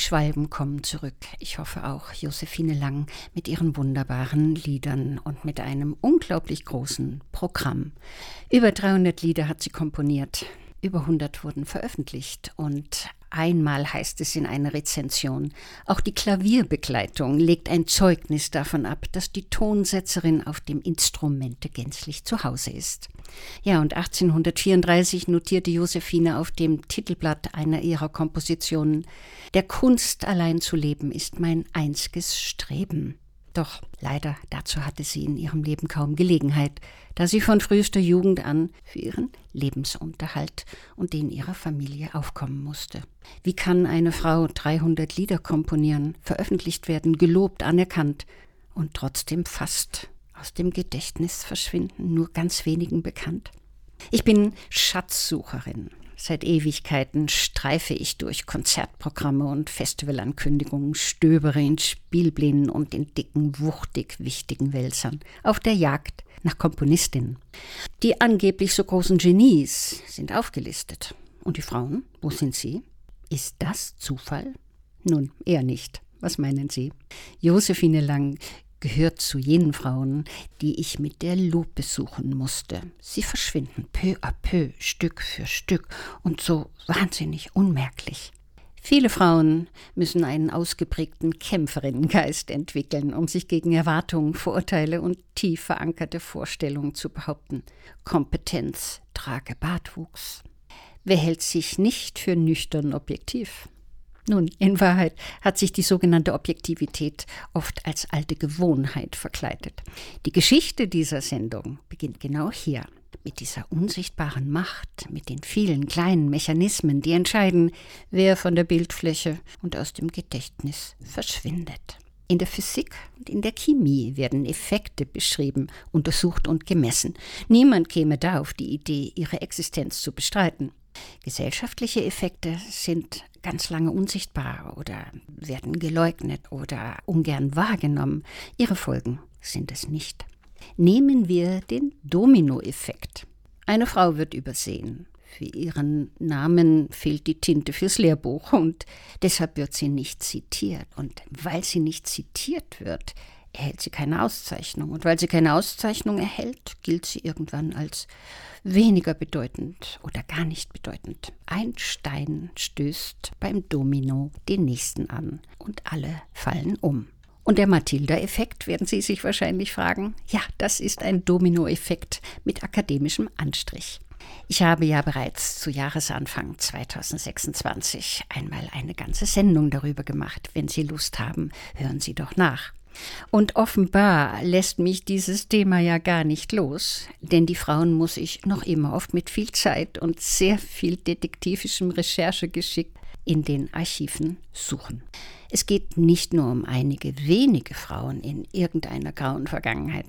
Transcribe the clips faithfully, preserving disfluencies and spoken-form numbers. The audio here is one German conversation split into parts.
Schwalben kommen zurück. Ich hoffe auch Josephine Lang mit ihren wunderbaren Liedern und mit einem unglaublich großen Programm. Über dreihundert Lieder hat sie komponiert. Über hundert wurden veröffentlicht und einmal heißt es in einer Rezension, auch die Klavierbegleitung legt ein Zeugnis davon ab, dass die Tonsetzerin auf dem Instrumente gänzlich zu Hause ist. Ja, und achtzehnhundertvierunddreißig notierte Josephine auf dem Titelblatt einer ihrer Kompositionen: Der Kunst allein zu leben ist mein einziges Streben. Doch leider dazu hatte sie in ihrem Leben kaum Gelegenheit, da sie von frühester Jugend an für ihren Lebensunterhalt und den ihrer Familie aufkommen musste. Wie kann eine Frau dreihundert Lieder komponieren, veröffentlicht werden, gelobt, anerkannt und trotzdem fast aus dem Gedächtnis verschwinden, nur ganz wenigen bekannt? Ich bin Schatzsucherin. Seit Ewigkeiten streife ich durch Konzertprogramme und Festivalankündigungen, stöbere in Spielplänen und in dicken, wuchtig wichtigen Wälzern, auf der Jagd nach Komponistinnen. Die angeblich so großen Genies sind aufgelistet. Und die Frauen, wo sind sie? Ist das Zufall? Nun, eher nicht. Was meinen Sie? Josephine Lang gehört zu jenen Frauen, die ich mit der Lupe suchen musste. Sie verschwinden peu à peu, Stück für Stück und so wahnsinnig unmerklich. Viele Frauen müssen einen ausgeprägten Kämpferinnengeist entwickeln, um sich gegen Erwartungen, Vorurteile und tief verankerte Vorstellungen zu behaupten. Kompetenz, trage Bartwuchs. Wer hält sich nicht für nüchtern objektiv? Nun, in Wahrheit hat sich die sogenannte Objektivität oft als alte Gewohnheit verkleidet. Die Geschichte dieser Sendung beginnt genau hier, mit dieser unsichtbaren Macht, mit den vielen kleinen Mechanismen, die entscheiden, wer von der Bildfläche und aus dem Gedächtnis verschwindet. In der Physik und in der Chemie werden Effekte beschrieben, untersucht und gemessen. Niemand käme da auf die Idee, ihre Existenz zu bestreiten. Gesellschaftliche Effekte sind ganz lange unsichtbar oder werden geleugnet oder ungern wahrgenommen. Ihre Folgen sind es nicht. Nehmen wir den Dominoeffekt. Eine Frau wird übersehen. Für ihren Namen fehlt die Tinte fürs Lehrbuch und deshalb wird sie nicht zitiert. Und weil sie nicht zitiert wird, erhält sie keine Auszeichnung. Und weil sie keine Auszeichnung erhält, gilt sie irgendwann als weniger bedeutend oder gar nicht bedeutend. Ein Stein stößt beim Domino den nächsten an und alle fallen um. Und der Matilda-Effekt, werden Sie sich wahrscheinlich fragen? Ja, das ist ein Dominoeffekt mit akademischem Anstrich. Ich habe ja bereits zu Jahresanfang zweitausendsechsundzwanzig einmal eine ganze Sendung darüber gemacht. Wenn Sie Lust haben, hören Sie doch nach. Und offenbar lässt mich dieses Thema ja gar nicht los, denn die Frauen muss ich noch immer oft mit viel Zeit und sehr viel detektivischem Recherchegeschick in den Archiven suchen. Es geht nicht nur um einige wenige Frauen in irgendeiner grauen Vergangenheit.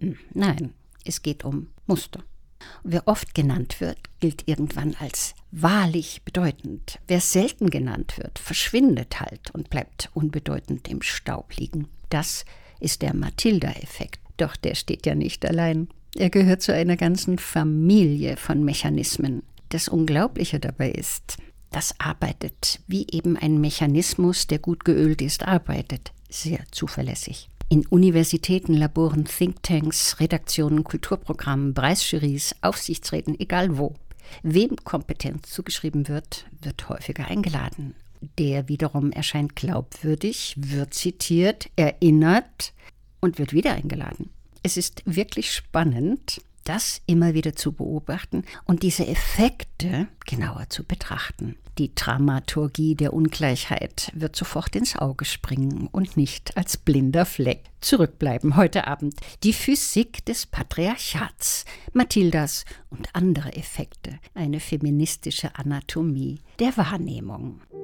Nein, es geht um Muster. Wer oft genannt wird, gilt irgendwann als wahrlich bedeutend. Wer selten genannt wird, verschwindet halt und bleibt unbedeutend im Staub liegen. Das ist der Matilda-Effekt. Doch der steht ja nicht allein. Er gehört zu einer ganzen Familie von Mechanismen. Das Unglaubliche dabei ist, das arbeitet, wie eben ein Mechanismus, der gut geölt ist, arbeitet, sehr zuverlässig. In Universitäten, Laboren, Thinktanks, Redaktionen, Kulturprogrammen, Preisjurys, Aufsichtsräten, egal wo. Wem Kompetenz zugeschrieben wird, wird häufiger eingeladen. Der wiederum erscheint glaubwürdig, wird zitiert, erinnert und wird wieder eingeladen. Es ist wirklich spannend, das immer wieder zu beobachten und diese Effekte genauer zu betrachten. Die Dramaturgie der Ungleichheit wird sofort ins Auge springen und nicht als blinder Fleck zurückbleiben. Heute Abend die Physik des Patriarchats, Matildas und andere Effekte, eine feministische Anatomie der Wahrnehmung.